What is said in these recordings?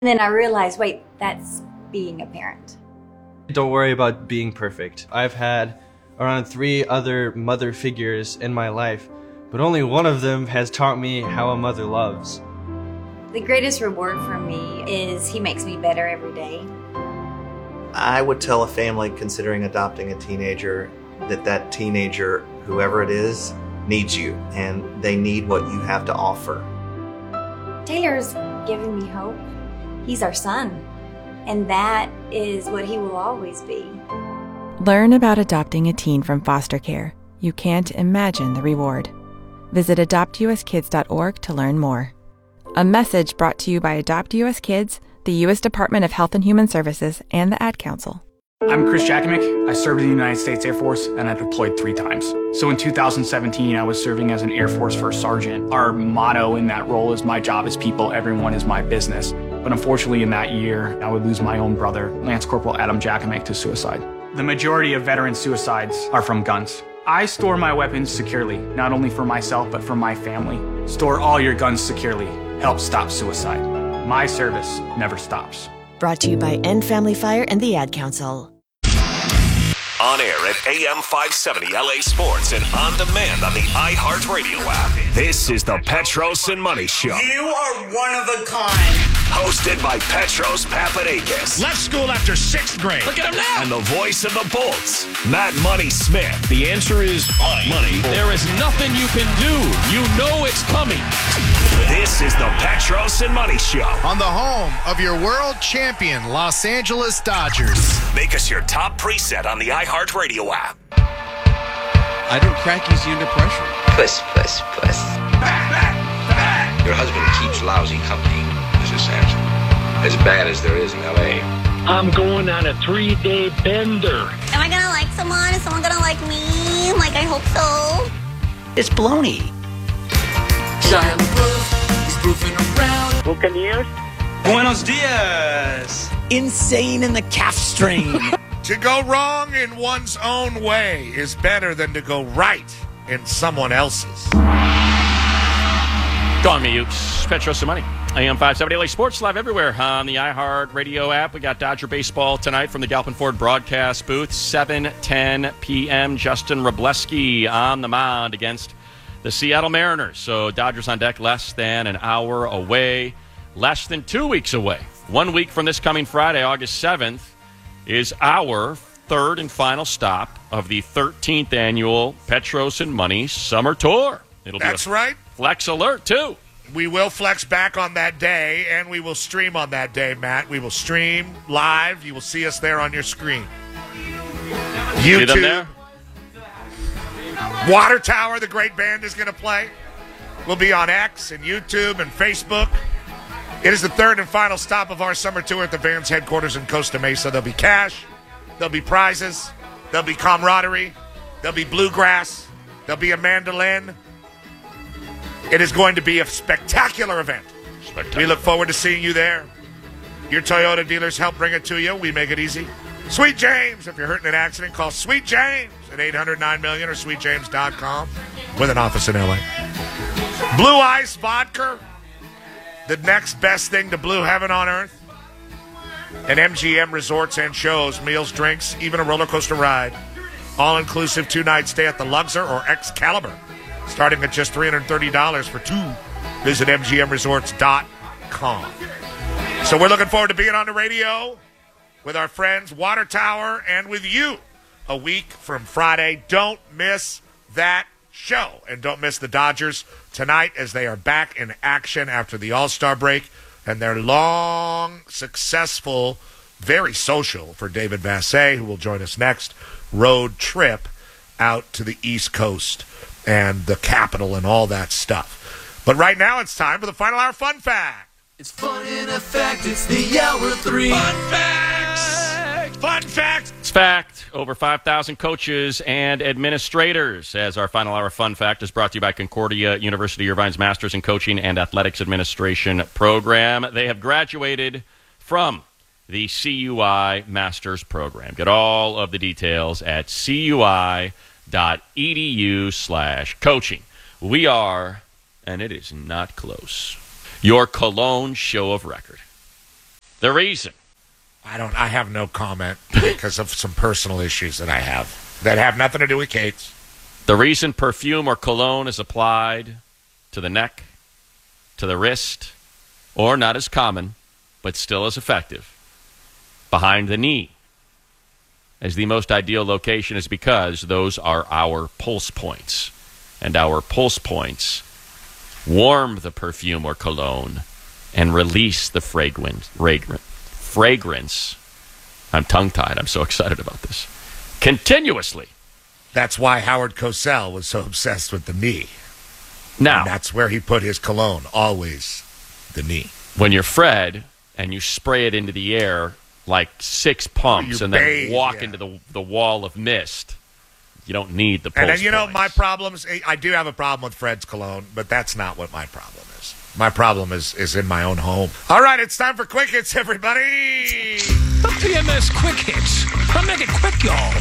And then I realized, wait, that's being a parent. Don't worry about being perfect. I've had around 3 other mother figures in my life, but only one of them has taught me how a mother loves. The greatest reward for me is he makes me better every day. I would tell a family considering adopting a teenager that teenager, whoever it is, needs you, and they need what you have to offer. Taylor's given me hope. He's our son, and that is what he will always be. Learn about adopting a teen from foster care. You can't imagine the reward. Visit adoptuskids.org to learn more. A message brought to you by Adopt US Kids, the U.S. Department of Health and Human Services, and the Ad Council. I'm Chris Jakimick. I served in the United States Air Force, and I deployed 3 times. So in 2017, I was serving as an Air Force First Sergeant. Our motto in that role is, my job is people, everyone is my business. But unfortunately, in that year, I would lose my own brother, Lance Corporal Adam Jakimick, to suicide. The majority of veteran suicides are from guns. I store my weapons securely, not only for myself, but for my family. Store all your guns securely. Help stop suicide. My service never stops. Brought to you by End Family Fire and the Ad Council. On air at AM 570 LA Sports and on demand on the iHeartRadio app. This is the Petros and Money Show. You are one of a kind. Hosted by Petros Papadakis. Left school after 6th grade. Look at him now. And the voice of the Bolts, Matt Money Smith. The answer is money. There is nothing you can do. You know it's coming. This is the Petros and Money Show. On the home of your world champion, Los Angeles Dodgers. Make us your top preset on the iHeartRadio app. I don't crack easy under pressure. Puss. Your husband keeps lousy company, Mrs. Sampson. As bad as there is in L.A. I'm going on a 3-day bender. Am I going to like someone? Is someone going to like me? Like, I hope so. It's baloney. Shia LaBeouf is goofing around. Buccaneers. Buenos dias. Insane in the calf strain. To go wrong in one's own way is better than to go right in someone else's. Gone me, Ukes. Petros and Money. AM 570 LA Sports, live everywhere on the iHeartRadio app. We got Dodger baseball tonight from the Galpin Ford broadcast booth, 7:10 p.m. Justin Wrobleski on the mound against the Seattle Mariners. So Dodgers on deck, less than an hour away, less than 2 weeks away. 1 week from this coming Friday, August 7th, is our third and final stop of the 13th annual Petros and Money Summer Tour. That's right. Flex alert, too. We will flex back on that day, and we will stream on that day, Matt. We will stream live. You will see us there on your screen. YouTube. See them there? Water Tower, the great band, is going to play. We'll be on X and YouTube and Facebook. It is the third and final stop of our summer tour at the Vans headquarters in Costa Mesa. There'll be cash. There'll be prizes. There'll be camaraderie. There'll be bluegrass. There'll be a mandolin. It is going to be a spectacular event. We look forward to seeing you there. Your Toyota dealers help bring it to you. We make it easy. Sweet James, if you're hurt in an accident, call Sweet James at 800-9000000 or sweetjames.com with an office in L.A. Blue Ice Vodka, the next best thing to Blue Heaven on Earth. And MGM Resorts and Shows, meals, drinks, even a roller coaster ride. All-inclusive 2-night stay at the Luxor or Excalibur. Starting at just $330 for 2. Visit MGMResorts.com. So we're looking forward to being on the radio with our friends Water Tower and with you a week from Friday. Don't miss that show. And don't miss the Dodgers tonight as they are back in action after the All-Star break and their long, successful, very social for David Vassegh, who will join us next, road trip out to the East Coast and the capital and all that stuff. But right now it's time for the Final Hour Fun Fact. It's fun in effect. It's the Hour 3. Fun facts! Fun facts! It's fact. Over 5,000 coaches and administrators. As our Final Hour Fun Fact is brought to you by Concordia University Irvine's Masters in Coaching and Athletics Administration program. They have graduated from the CUI Masters program. Get all of the details at CUI.edu/coaching. We are, and it is not close, your Cologne show of record. The reason. I have no comment because of some personal issues that I have that have nothing to do with Kate's. The reason perfume or cologne is applied to the neck, to the wrist, or not as common, but still as effective, behind the knee, as the most ideal location is because those are our pulse points. And our pulse points warm the perfume or cologne and release the fragrance. I'm tongue-tied. I'm so excited about this. Continuously. That's why Howard Cosell was so obsessed with the knee. Now, and that's where he put his cologne, always the knee. When you're Fred and you spray it into the air like 6 pumps and then walk into the wall of mist, you don't need the pulse And then, points. my problems, I do have a problem with Fred's cologne, but that's not what my problem is. My problem is in my own home. All right, it's time for Quick Hits, everybody. The PMS Quick Hits. Come make it quick, y'all.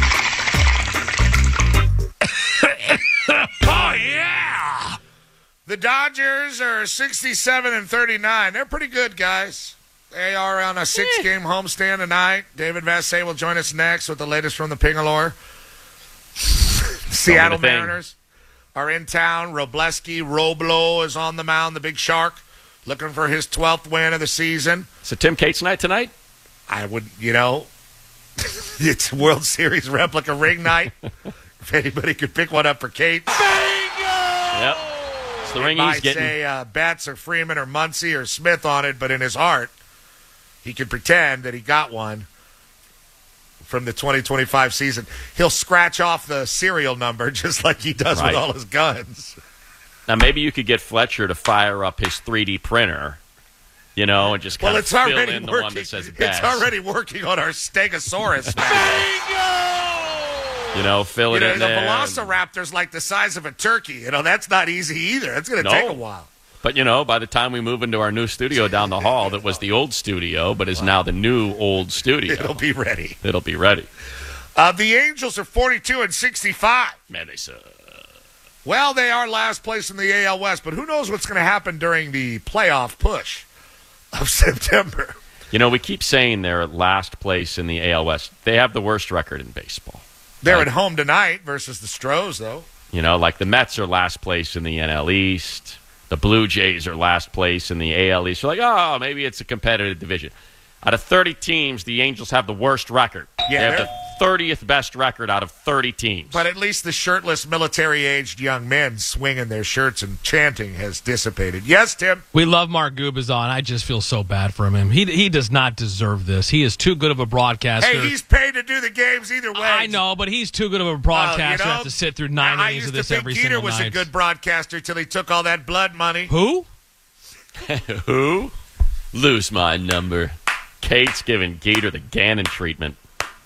Oh, yeah! The Dodgers are 67-39. They're pretty good, guys. They are on a 6-game homestand tonight. David Vassay will join us next with the latest from the Pingalore. Seattle Mariners are in town. Roblo is on the mound, the big shark, looking for his 12th win of the season. So Tim Cates night tonight? I would, it's World Series replica ring night. If anybody could pick one up for Kate. Bingo! Yep. It's the ring he's getting. Say Betts or Freeman or Muncy or Smith on it, but in his heart, he could pretend that he got one from the 2025 season. He'll scratch off the serial number just like he does with all his guns. Now, maybe you could get Fletcher to fire up his 3D printer, and just kind of fill in the one that says Betts. It's already working on our Stegosaurus. Fill it in there. The Velociraptor's like the size of a turkey. That's not easy either. It's going to take a while. But, by the time we move into our new studio down the hall that was the old studio but is now the new old studio. It'll be ready. The Angels are 42-65. Man, they suck. Well, they are last place in the AL West, but who knows what's going to happen during the playoff push of September. We keep saying they're last place in the AL West. They have the worst record in baseball. They're at home tonight versus the Stros, though. Like the Mets are last place in the NL East. The Blue Jays are last place in the AL East. You're like, maybe it's a competitive division. Out of 30 teams, the Angels have the worst record. Yeah, they have the 30th best record out of 30 teams. But at least the shirtless, military-aged young men swinging their shirts and chanting has dissipated. Yes, Tim? We love Mark Gubazon. I just feel so bad for him. He does not deserve this. He is too good of a broadcaster. Hey, he's paid to do the games either way. I know, but he's too good of a broadcaster to have to sit through 9 innings of this every single night. I used to think Jeter was a good broadcaster till he took all that blood money. Who? Who? Lose my number. Kate's giving Gator the Gannon treatment.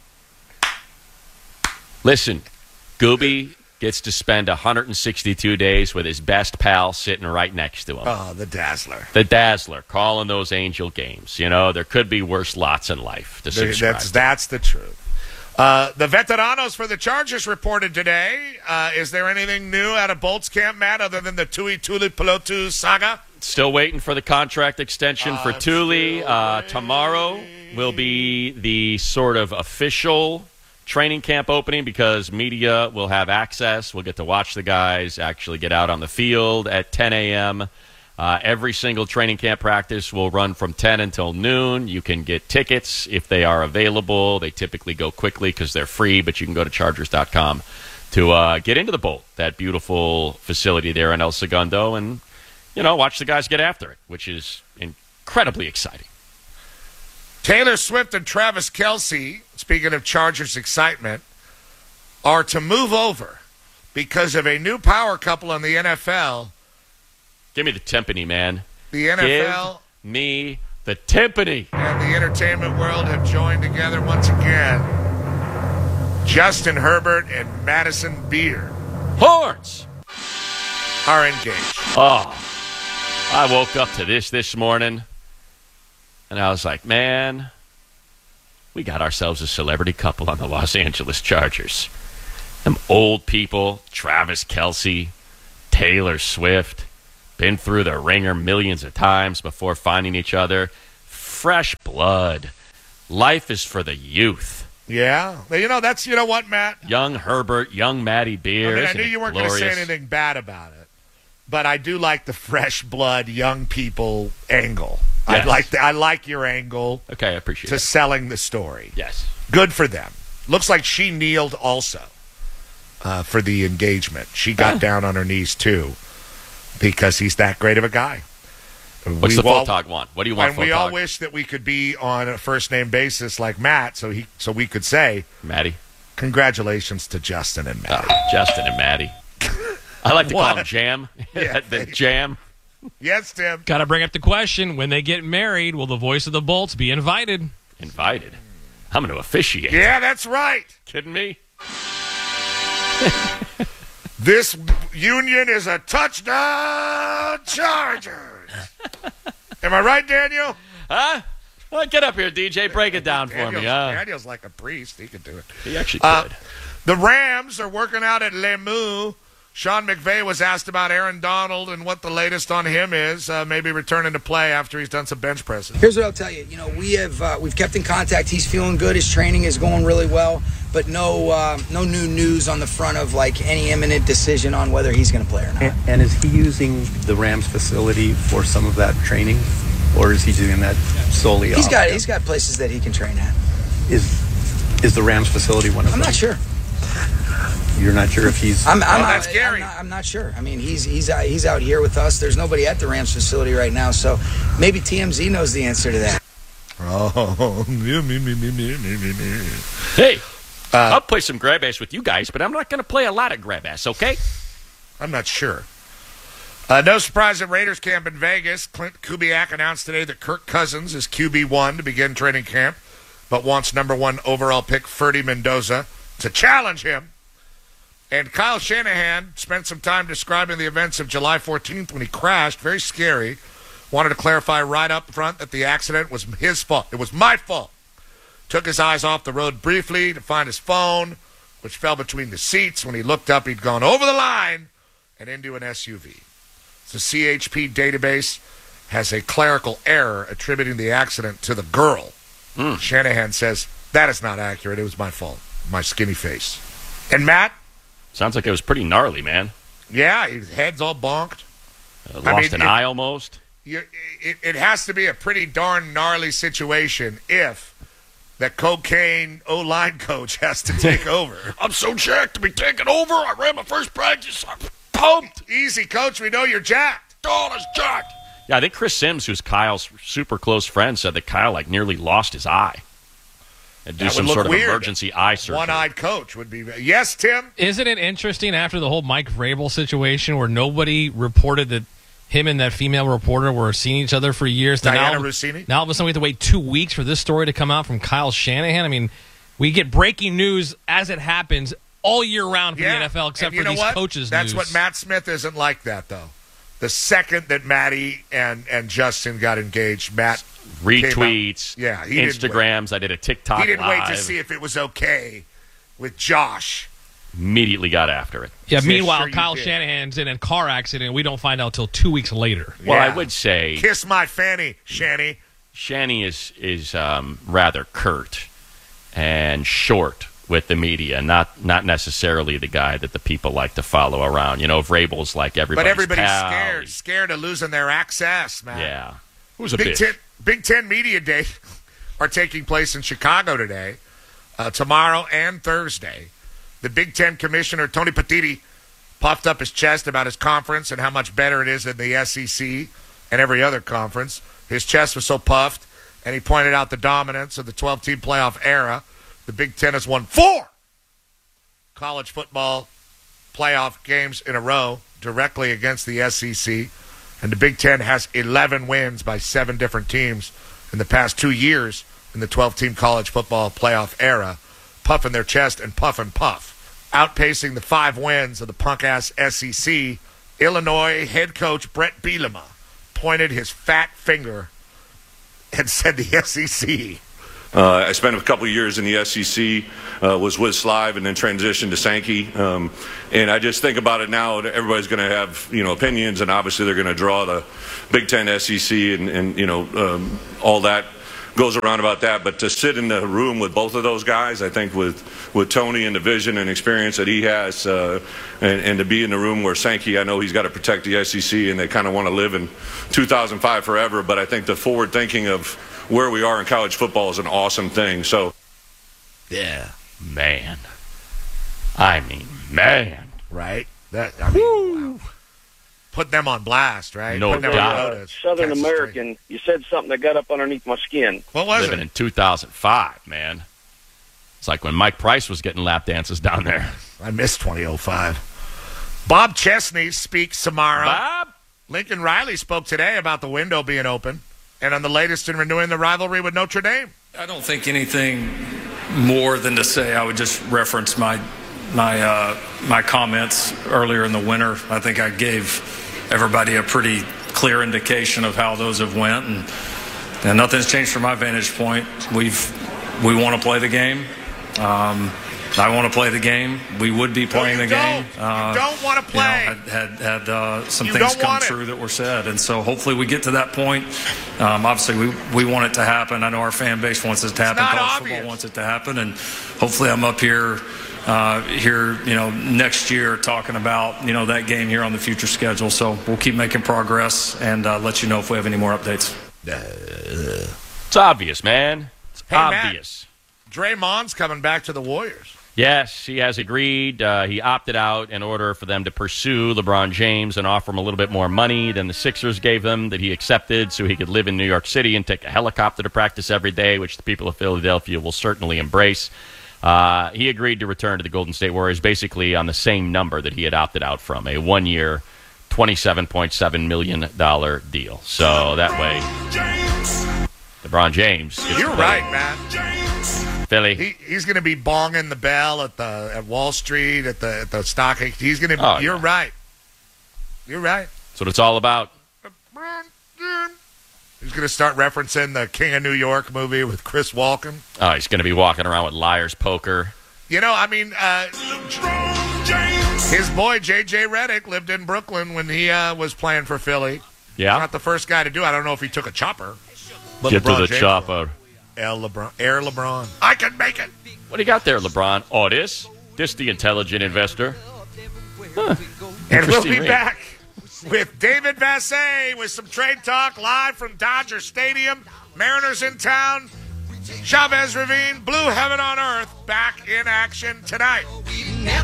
Listen, Gooby gets to spend 162 days with his best pal sitting right next to him. Oh, the Dazzler. The Dazzler, calling those Angel games. There could be worse lots in life to subscribe. That's the truth. The veteranos for the Chargers reported today. Is there anything new out of Bolt's camp, Matt, other than the Tui Tuipulotu saga? Still waiting for the contract extension for Tuli. Tomorrow will be the sort of official training camp opening because media will have access. We'll get to watch the guys actually get out on the field at 10 a.m. Every single training camp practice will run from 10 until noon. You can get tickets if they are available. They typically go quickly because they're free, but you can go to Chargers.com to get into the Bolt, that beautiful facility there in El Segundo, and watch the guys get after it, which is incredibly exciting. Taylor Swift and Travis Kelce, speaking of Chargers excitement, are to move over because of a new power couple in the NFL. Give me the timpani, man. The NFL. Give me the timpani. And the entertainment world have joined together once again. Justin Herbert and Madison Beer. Horns! Are engaged. Oh. I woke up to this morning, and I was like, man, we got ourselves a celebrity couple on the Los Angeles Chargers. Them old people, Travis Kelce, Taylor Swift, been through the ringer millions of times before finding each other. fresh blood. Life is for the youth. Yeah. You know what, Matt? Young Herbert, young Matty Beer. I knew you weren't going to say anything bad about it, but I do like the fresh blood, young people angle. Yes. I like your angle. Okay, I appreciate it. To selling the story. Yes. Good for them. Looks like she kneeled also for the engagement. She got down on her knees, too, because he's that great of a guy. What's the Full Talk want? What do you want? And we all wish that we could be on a first name basis like Matt, so we could say, Maddie, congratulations to Justin and Maddie. Justin and Maddie. I like to call him Jam. Yeah, the Jam. Yes, Tim. Got to bring up the question: when they get married, will the voice of the Bolts be invited? Invited. I'm going to officiate. Yeah, that's right. Kidding me? This union is a touchdown Chargers. Am I right, Daniel? Huh? Well, get up here, DJ. Break it down for me. Daniel's like a priest. He could do it. He actually could. The Rams are working out at Lemieux. Sean McVay was asked about Aaron Donald and what the latest on him is, maybe returning to play after he's done some bench presses. Here's what I'll tell you. We've kept in contact. He's feeling good. His training is going really well, but no new news on the front of like any imminent decision on whether he's going to play or not. And is he using the Rams facility for some of that training, or is he doing that solely? He's got places that he can train at. Is the Rams facility one of them? I'm not sure. You're not sure if he's... that's scary. I'm not sure. I mean, he's out here with us. There's nobody at the Rams facility right now, so maybe TMZ knows the answer to that. Oh, Hey, I'll play some grab ass with you guys, but I'm not going to play a lot of grab ass, okay? I'm not sure. No surprise at Raiders camp in Vegas. Clint Kubiak announced today that Kirk Cousins is QB1 to begin training camp, but wants number 1 overall pick Ferdy Mendoza to challenge him. And Kyle Shanahan spent some time describing the events of July 14th when he crashed. Very scary. Wanted to clarify right up front that the accident was his fault. It was my fault. Took his eyes off the road briefly to find his phone, which fell between the seats. When he looked up, he'd gone over the line and into an SUV. The CHP database has a clerical error attributing the accident to the girl. Shanahan says, that is not accurate. It was my fault. My skinny face. And Matt? Sounds like it was pretty gnarly, man. Yeah, his head's all bonked. Lost an eye almost. It has to be a pretty darn gnarly situation if that cocaine O-line coach has to take over. I'm so jacked to be taking over. I ran my first practice. I'm pumped. Easy, coach. We know you're jacked. Oh, that's jacked. Yeah, I think Chris Sims, who's Kyle's super close friend, said that Kyle nearly lost his eye. And do some sort of emergency eye surgery. One-eyed coach would be... Yes, Tim? Isn't it interesting after the whole Mike Vrabel situation where nobody reported that him and that female reporter were seeing each other for years? Diana Rossini? Now all of a sudden we have to wait 2 weeks for this story to come out from Kyle Shanahan. I mean, we get breaking news as it happens all year round from the NFL except for these coaches' That's news. what Matt Smith isn't like that, though. The second that Maddie and Justin got engaged, Matt... Retweets, he Instagrams. I did a TikTok He didn't live. wait to see if it was okay with Josh. Immediately got after it. Yeah, meanwhile, Kyle Shanahan's in a car accident, and we don't find out till 2 weeks later. Well, I would say... Kiss my fanny, Shanny. Shanny is rather curt and short with the media, not necessarily the guy that the people like to follow around. You know, Vrabel's like everybody's But everybody's pal. scared of losing their access, man. Yeah. Who's a bitch? Big Ten Media Day are taking place in Chicago today, tomorrow and Thursday. The Big Ten Commissioner, Tony Petitti, puffed up his chest about his conference and how much better it is than the SEC and every other conference. His chest was so puffed, and he pointed out the dominance of the 12-team playoff era. The Big Ten has won 4 college football playoff games in a row directly against the SEC. And the Big Ten has 11 wins by 7 different teams in the past 2 years in the 12-team college football playoff era, puffing their chest and puff. Outpacing the 5 wins of the punk-ass SEC, Illinois head coach Brett Bielema pointed his fat finger and said the SEC. I spent a couple of years in the SEC, was with Slive, and then transitioned to Sankey. And I just think about it now. Everybody's going to have opinions, and obviously they're going to draw the Big Ten, SEC, and all that. goes around about that. But to sit in the room with both of those guys, I think with Tony and the vision and experience that he has, and to be in the room where Sankey, I know he's got to protect the SEC, and they kind of want to live in 2005 forever. But I think the forward thinking of where we are in college football is an awesome thing. So, yeah, man. I mean, man. Right? Wow. Put them on blast, right? No Put them doubt. on notice. Southern American, you said something that got up underneath my skin. What was Living in 2005, man. It's like when Mike Price was getting lap dances down there. I missed 2005. Bob Chesney speaks tomorrow. Bob? Lincoln Riley spoke today about the window being open and on the latest in renewing the rivalry with Notre Dame. I don't think anything more than to say I would just reference my comments earlier in the winter. I think I gave everybody a pretty clear indication of how those have went, and nothing's changed from my vantage point. We want to play the game. I want to play the game. We would be playing the game. You don't want to play. Had some things come true that were said, and so hopefully we get to that point. Obviously, we want it to happen. I know our fan base wants it to happen. College football wants it to happen, and hopefully I'm up here next year talking about that game here on the future schedule. So we'll keep making progress and let you know if we have any more updates. It's obvious, man. It's obvious. Matt, Draymond's coming back to the Warriors. Yes, he has agreed. He opted out in order for them to pursue LeBron James and offer him a little bit more money than the Sixers gave him, that he accepted so he could live in New York City and take a helicopter to practice every day, which the people of Philadelphia will certainly embrace. He agreed to return to the Golden State Warriors basically on the same number that he had opted out from, a one-year, $27.7 million deal. So that way, LeBron James gets You're to play. right, man. Philly. He's going to be bonging the bell at Wall Street, at the stock. He's going to. You're right. You're right. That's what it's all about. He's going to start referencing the King of New York movie with Chris Walken. Oh, he's going to be walking around with Liar's Poker. His boy J.J. Redick lived in Brooklyn when he was playing for Philly. Yeah. He's not the first guy to do it. I don't know if he took a chopper. But Get LeBron to the James chopper. Air LeBron. I can make it. What do you got there, LeBron? Oh, this the intelligent investor. Huh. And we'll be Interesting back with David Vassay with some trade talk live from Dodger Stadium. Mariners in town. Chavez Ravine, Blue Heaven on Earth, back in action tonight.